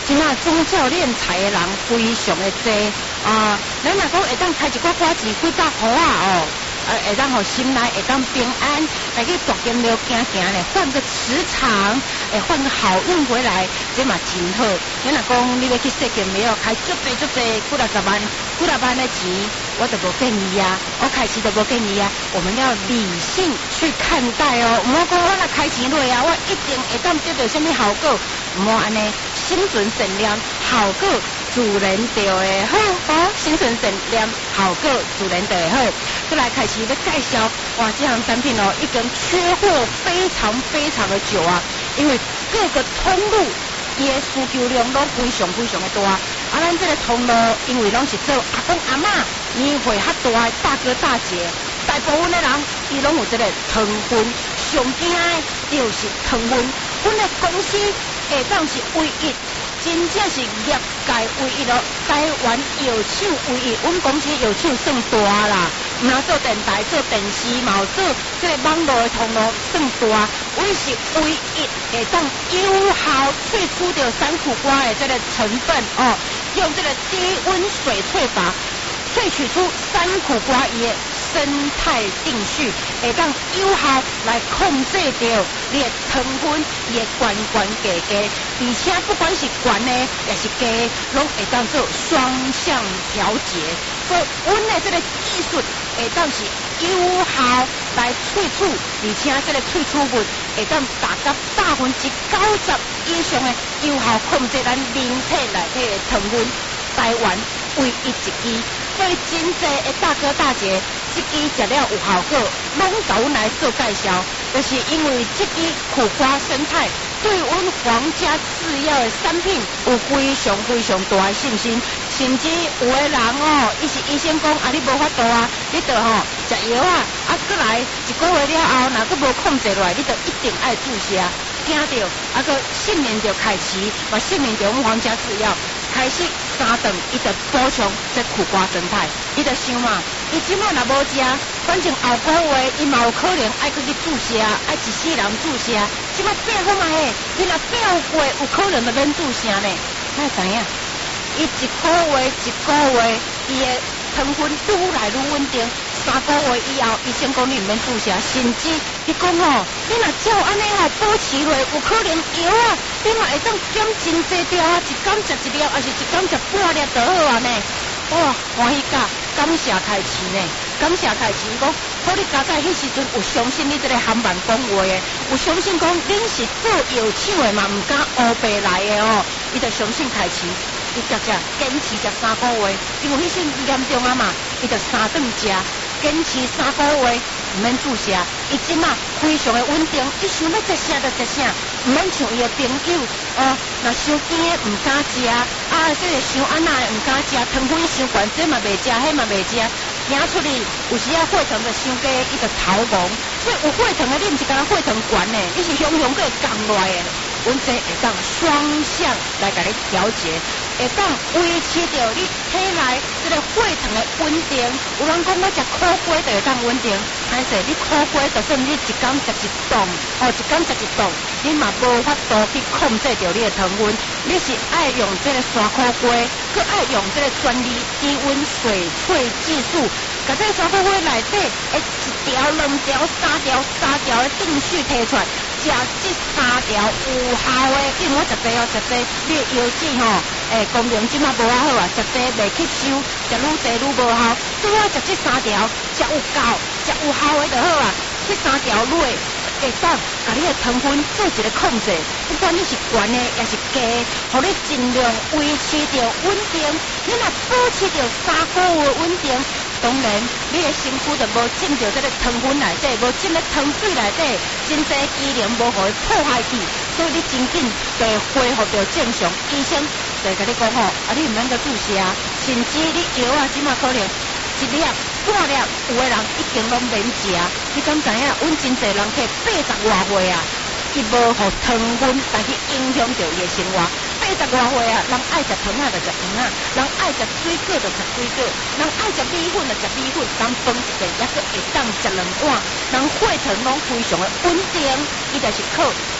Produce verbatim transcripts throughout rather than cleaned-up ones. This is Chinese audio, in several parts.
即马宗教敛财的人非常的多啊！咱若讲会当开一寡寡钱几百箍啊哦，呃会当互心内会当平安，来去大间庙行行咧，换个磁场，诶换个好运回来，这嘛真好。咱若讲你要去设计庙开足济足济几六十万、几六万的钱，我就无建议啊，我开始就无建议啊。我们要理性去看待哦，唔好讲我若开钱落啊，我一定会当得到什么效果，唔好安尼。心存善念，效果自然就会好哦。心存善念，效果自然就会好。再来开始要介绍，哇，这项产品哦，已经缺货非常非常的久啊，因为各个通路伊的需求量都非常非常的大。啊，咱这个通路因为拢是做阿公阿嬷年岁较大的大哥大姐，大部分的人伊拢有这个糖分，上惊的就是糖分，阮的公司。下当是唯一，真正是业界唯一咯。台湾药厂唯一，阮公司药厂算大啦，毋通做电台、做电视，嘛有做这个网络的通路算大。阮是唯一下当有效萃取到山苦瓜的这个成分哦，用这个低温水萃法萃取出山苦瓜伊的生态定序，会当有效来控制到你的糖分、伊的悬悬低低，而且不管是悬的也是低，拢会当做双向调节。所以，阮的这个技术会当是有效来萃取，而且这个萃取物会当达到百分之九十以上的有效控制咱人体内底的糖分。台湾唯一一支，所以真济的大哥大姐，这支食了有效果，拢甲阮来做介绍，就是因为这支苦瓜生态对阮皇家制药的产品有非常非常大的信心，甚至有的人哦，伊是医生讲啊，你无法度啊，你着吼食药啊，啊过来一个月了后，若佫无控制落来，你着一定爱注射，惊着啊个信任着凯奇，嘛信任着阮皇家制药。开始三顿，伊就补充这苦瓜生态。伊就想嘛，伊即摆若无食，反正后个月伊嘛有可能爱去去注射，爱一世人注射。即摆八好嘛嘿，你若八个月有可能就免注射呢？哪会知影？伊一个月一个月，伊的糖分愈来愈稳定。三个月以后，医生讲你毋免注射，甚至伊讲吼，你若照安尼吼保持落，有可能药啊，你嘛会当减真济条啊，一工食一粒，还是一工食半粒就好啊呢？哇，欢喜甲，感谢开市呢，感谢开市讲，好你家在迄时阵有相信你这个韩版讲话的，有相信讲恁是做药厂的嘛，毋敢乌白来的哦，伊就相信开市。伊食食坚持食三个月，因为迄阵严重啊嘛，伊就三顿食，坚持三个月，毋免注射。伊即马非常的稳定，伊想要食啥就食啥，毋免像伊的朋友哦，若伤惊的毋敢食，啊，这个伤安那的毋敢食，糖分伤悬，这嘛袂食，迄嘛袂食，行出去有时啊血糖就伤低，伊就头亡。所以有血糖的，你毋是干那血糖悬呢，你是雄雄个会降落来的。阮这会当双向来甲你调节，会当维持着你体内这个血糖的稳定。有人讲我食苦瓜就会当稳定，但是你苦瓜就算你一工食一顿，哦，一工食一顿，你嘛无法度去控制着你的糖分。你是爱用这个山苦瓜，佮爱用这个专利低温水萃技术，甲这个山苦瓜内底诶一条、两条、三条、三条的定序摕出来。食这三条有效的，因为我食济哦，食济，你的腰子吼，诶，功能即马无啊好啊，食济袂吸收，食愈济愈无效。所以我食这三条，食有够，食有效的就好啊。这三条落会当甲你的糖分做一个控制，不管你是悬的也是低，互你尽量维持着稳定。你若保持着三个月稳定。当然，你的身躯就无进到这个糖分内底，无进到糖水内底，真济机能无互伊破坏去，所以你真紧就会恢复到正常。医生就甲你讲吼，啊，你毋免个注射，甚至你药啊，即马可能一粒、半粒，有的人已经拢免食。你敢知影？阮真济人摕八十外岁啊，伊无互糖分来去影响到伊的生活。八十外岁啊，人爱食糖啊就食糖啊，人爱食水果就食水果，人爱食米粉就食米粉，人饭一顿也阁会当食两碗，人血糖拢非常的稳定，伊就是靠苦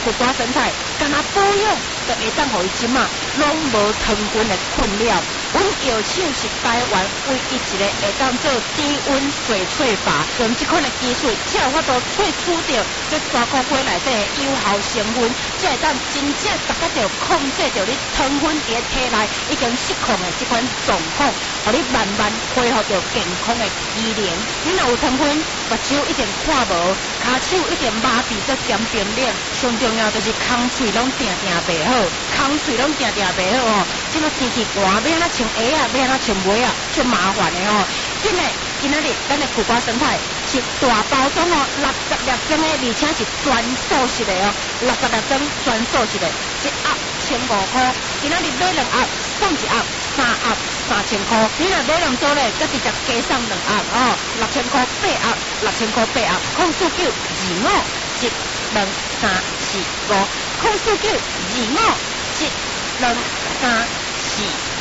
苦瓜生态，干那保养就会当互伊即马拢无糖分的困扰。阮药厂是台湾唯一一个会当做低温水萃法，用即款的技术，才有法度萃取到这山苦瓜内底的有效成分，才会当真正大家就控制着你糖分伫个体内已经失控的即款状况，互你慢慢恢复到健康的机能。你若有糖分，目睭一定看无，骹手一定麻痹做咸冰冷，上重要就是空喙拢定定袂好，空喙拢定定袂好哦。即个天气寒，要安怎穿鞋啊，要安怎穿袜啊，足麻烦的哦。真诶，今仔日咱的苦瓜生态是大包装哦，六十粒装的，而且是全素食的哦，六十粒装全素食的，一盒千五块。今仔日买两盒，送一盒，三盒三千块。你若买两组咧，再直接加送两盒哦，六千块八盒，六千块八盒。控诉九二五一两三四五，控诉九二五一两三四。